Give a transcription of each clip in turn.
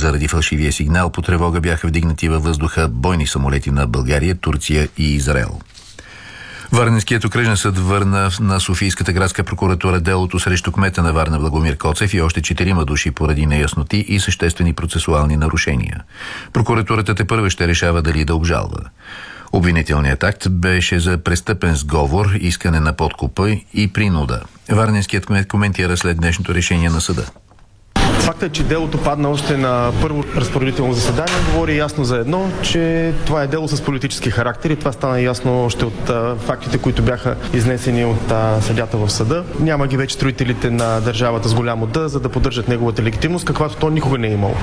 заради фалшивия сигнал по тревога бяха вдигнати във въздуха бойни самолети на България, Турция и Израел. Варненският окръжен съд върна на Софийската градска прокуратура делото срещу кмета на Варна Благомир Коцев и още 4 души поради неясноти и съществени процесуални нарушения. Прокуратурата тепърва ще решава дали да обжалва. Обвинителният акт беше за престъпен сговор, искане на подкупа и принуда. Варненският кмет коментира след днешното решение на съда. Фактът, че делото падна още на първо разпоредително заседание, говори ясно за едно, че това е дело с политически характер и това стана ясно още от фактите, които бяха изнесени от съдята в съда. Няма ги вече строителите на държавата с голямо Д, за да поддържат неговата легитимност, каквато то никога не е имало.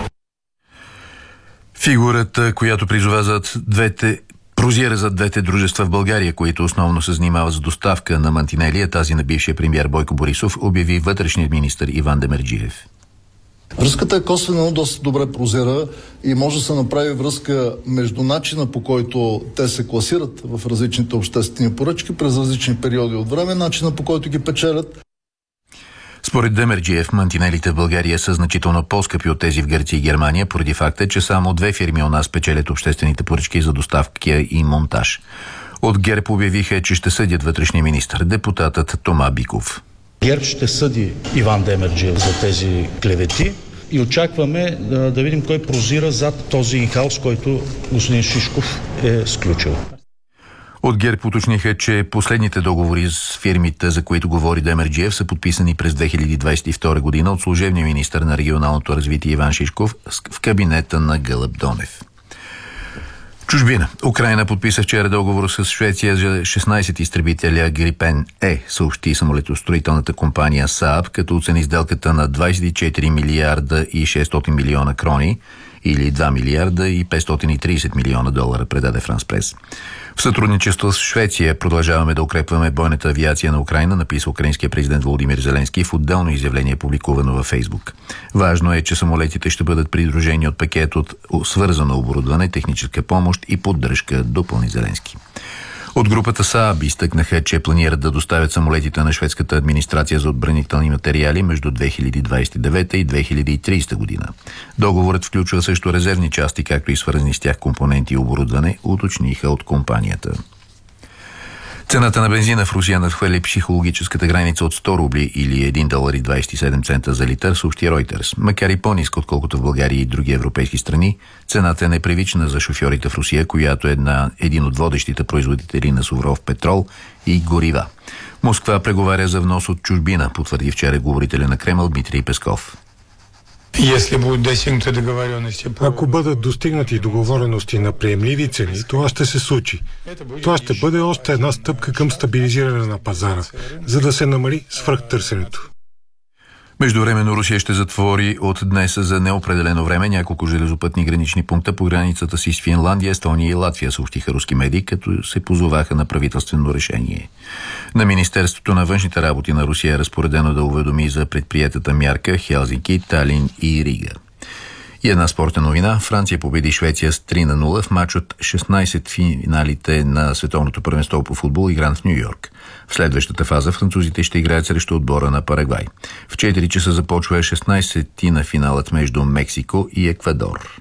Фигурата, която прозира за двете дружества в България, които основно се занимават с доставка на мантинели, тази на бившия премиер Бойко Борисов, обяви вътрешният министър Иван Демерджиев. Връзката е косвено доста добре прозира и може да се направи връзка между начина, по който те се класират в различните обществени поръчки през различни периоди от време, начина, по който ги печелят. Според Демерджиев, мантинелите в България са значително по-скъпи от тези в Гърция и Германия, поради факта, че само 2 фирми у нас печелят обществените поръчки за доставка и монтаж. От ГЕРБ обявиха, че ще съдят вътрешния министър, депутатът Тома Биков. ГЕРБ ще съди Иван Демерджиев за тези клевети и очакваме да видим кой прозира зад този инхаус, който господин Шишков е сключил. От ГЕРБ уточниха, че последните договори с фирмите, за които говори Демерджиев, са подписани през 2022 година от служебния министър на регионалното развитие Иван Шишков в кабинета на Гълъб Донев. Чужбина. Украйна подписа вчера договор с Швеция за 16 изтребителя Грипен Е, съобщи самолетостроителната компания СААБ, като оцени сделката на 24 милиарда и 600 милиона крони или 2 милиарда и 530 милиона долара, предаде Франс Прес. В сътрудничество с Швеция продължаваме да укрепваме бойната авиация на Украйна, написа украинския президент Володимир Зеленски в отделно изявление, публикувано във Фейсбук. Важно е, че самолетите ще бъдат придружени от пакет от свързано оборудване, техническа помощ и поддръжка, допълни Зеленски. От групата СААБ изтъкнаха, че планират да доставят самолетите на шведската администрация за отбранителни материали между 2029 и 2030 година. Договорът включва също резервни части, както и свързани с тях компоненти и оборудване, уточниха от компанията. Цената на бензина в Русия надхвърли психологическата граница от 100 рубли или $1,27 за литър, съобщи Reuters. Макар и по-ниска, отколкото в България и други европейски страни, цената е непривична за шофьорите в Русия, която е един от водещите производители на суров петрол и горива. Москва преговаря за внос от чужбина, потвърди вчера говорителя на Кремъл Дмитрий Песков. Ако бъдат достигнати договорености на приемливи цени, това ще се случи. Това ще бъде още една стъпка към стабилизиране на пазара, за да се намали свръхтърсенето. Междувременно Русия ще затвори от днес за неопределено време няколко железопътни гранични пункта по границата си с Финландия, Естония и Латвия, съобщиха руски медии, като се позоваха на правителствено решение. На Министерството на външните работи на Русия е разпоредено да уведоми за предприетата мярка Хелзинки, Талин и Рига. И една спортна новина. Франция победи Швеция с 3-0 в матч от 16 финалите на Световното първенство по футбол, игран в Ню Йорк. В следващата фаза французите ще играят срещу отбора на Парагвай. В 4 часа започва 16-ти на финалът между Мексико и Еквадор.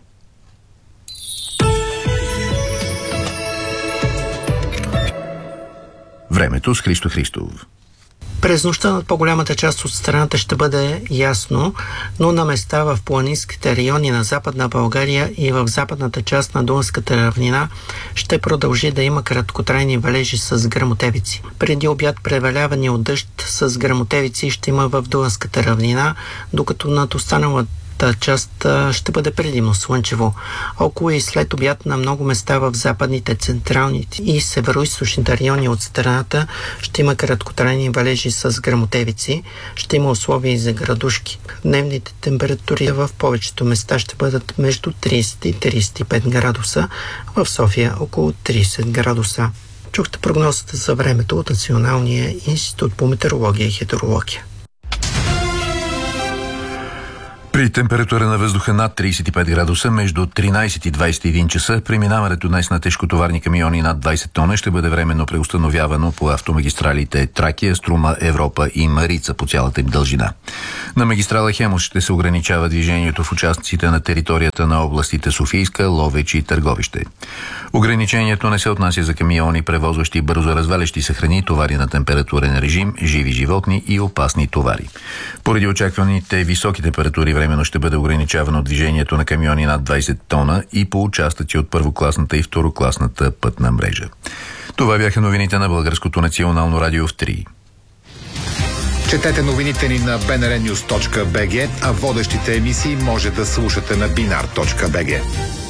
Времето с Христо Христов. През нощта над по-голямата част от страната ще бъде ясно, но на места в планинските райони на Западна България и в западната част на Дунавската равнина ще продължи да има краткотрайни валежи с гръмотевици. Преди обяд преваляване от дъжд с гръмотевици ще има в Дунавската равнина, докато над останалата част ще бъде предимно слънчево. Около и след обяд на много места в западните, централните и североизточните райони от страната ще има краткотрайни валежи с гръмотевици. Ще има условия и за градушки. Дневните температури в повечето места ще бъдат между 30 и 35 градуса, в София около 30 градуса. Чухте прогнозата за времето от Националния институт по метеорология и хидрология. При температура на въздуха над 35 градуса между 13 и 21 часа преминаването днес на тежкотоварни камиони над 20 тона ще бъде временно преустановявано по автомагистралите Тракия, Струма, Европа и Марица по цялата им дължина. На магистрала Хемус ще се ограничава движението в участъците на територията на областите Софийска, Ловеч и Търговище. Ограничението не се отнася за камиони, превозващи бързо развалящи се храни, товари на температурен режим, живи животни и опасни товари. Поради очакваните високи температури временно ще бъде ограничавано движението на камиони над 20 тона и по участъци от първокласната и второкласната пътна мрежа. Това бяха новините на Българското национално радио в 3. Четете новините ни на bnrnews.bg, а водещите емисии може да слушате на binar.bg.